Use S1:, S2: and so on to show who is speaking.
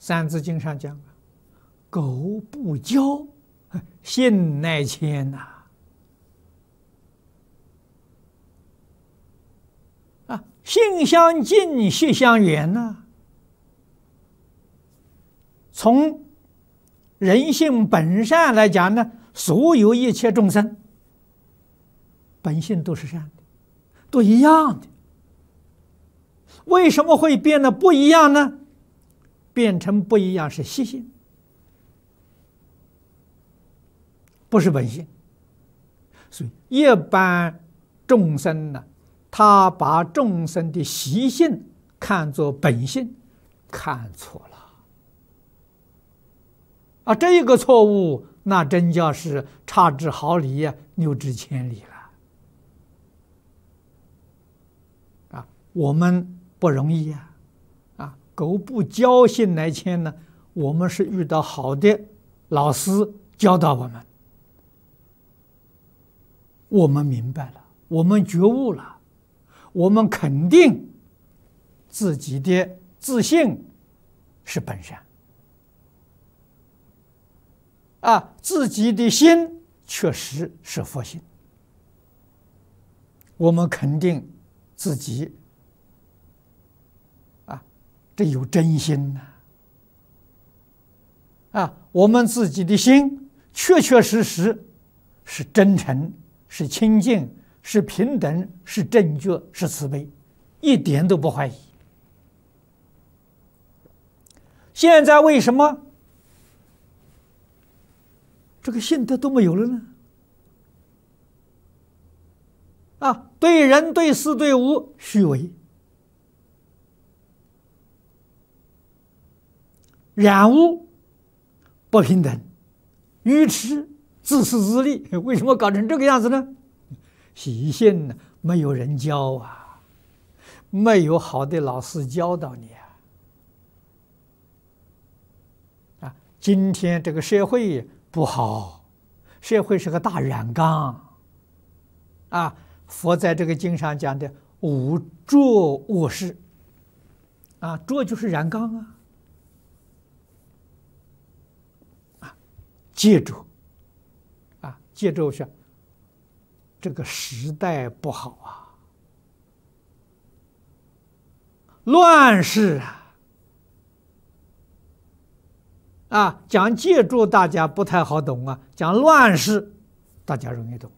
S1: 《字经》上讲，苟不教，性乃迁呐。性相近，习相远呐。从人性本善来讲呢，所有一切众生本性都是善的，都一样的。为什么会变得不一样呢？变成不一样是习性，不是本性。所以一般众生呢，他把众生的习性看作本性，看错了。这一个错误，那真叫是差之毫厘呀，谬之千里了。我们不容易呀。苟不教，性乃迁呢，我们是遇到好的老师教导我们，我们明白了，我们觉悟了，我们肯定自己的自信是本善，自己的心确实是佛心，我们肯定自己这有真心呐！我们自己的心确确实实是真诚，是清净，是平等，是正觉，是慈悲，一点都不怀疑。现在为什么这个信德都没有了呢？对人对事对物虚伪，染污，不平等，愚痴，自私自利。为什么搞成这个样子呢？习性呢，没有人教没有好的老师教导你今天这个社会不好，社会是个大染缸佛在这个经上讲的五浊恶世浊就是染缸接着接着是这个时代不好乱世讲借助大家不太好懂讲乱世大家容易懂